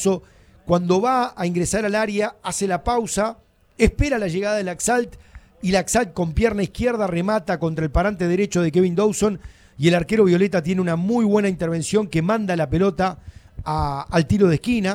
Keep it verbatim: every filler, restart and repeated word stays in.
eso. Cuando va a ingresar al área, hace la pausa, espera la llegada de Laxalt y Laxalt con pierna izquierda remata contra el parante derecho de Kevin Dawson y el arquero violeta tiene una muy buena intervención que manda la pelota a, al tiro de esquina.